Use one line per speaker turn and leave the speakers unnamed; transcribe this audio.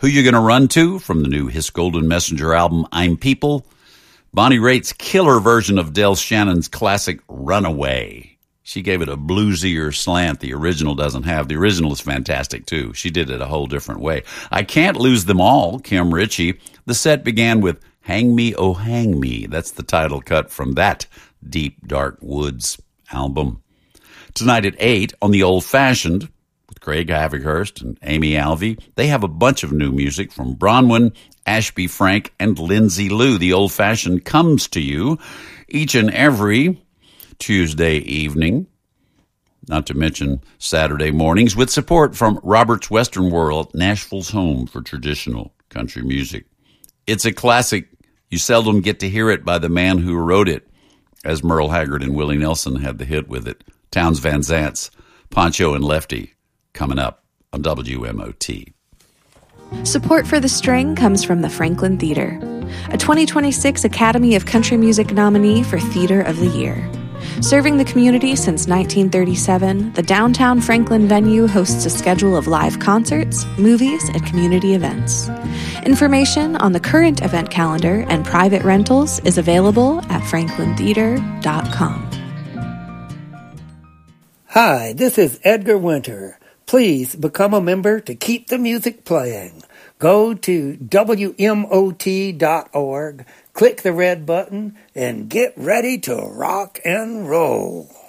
Who You Gonna Run To from the new His Golden Messenger album, I'm People. Bonnie Raitt's killer version of Del Shannon's classic Runaway. She gave it a bluesier slant the original doesn't have. The original is fantastic, too. She did it a whole different way. I Can't Lose Them All, Kim Ritchie. The set began with Hang Me, Oh Hang Me. That's the title cut from that Deep Dark Woods album. Tonight at 8 on The Old Fashioned, with Craig Havighurst and Amy Alvey, they have a bunch of new music from Bronwyn, Ashby Frank, and Lindsay Lou. The Old Fashioned comes to you each and every Tuesday evening, not to mention Saturday mornings, with support from Robert's Western World, Nashville's home for traditional country music. It's a classic. You seldom get to hear it by the man who wrote it, as Merle Haggard and Willie Nelson had the hit with it. Townes Van Zant's Poncho and Lefty, coming up on WMOT.
Support for The String comes from the Franklin Theater, a 2026 Academy of Country Music nominee for Theater of the Year. Serving the community since 1937, the downtown Franklin venue hosts a schedule of live concerts, movies, and community events. Information on the current event calendar and private rentals is available at franklintheater.com.
Hi, this is Edgar Winter. Please become a member to keep the music playing. Go to WMOT.org, click the red button, and get ready to rock and roll.